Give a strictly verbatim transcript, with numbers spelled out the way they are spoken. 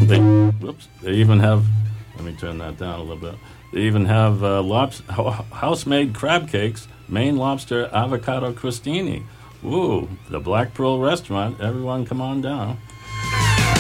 They, whoops, they even have, let me turn that down a little bit. They even have uh, lobs, house-made crab cakes, Maine lobster avocado crostini. Ooh, the Black Pearl Restaurant. Everyone come on down.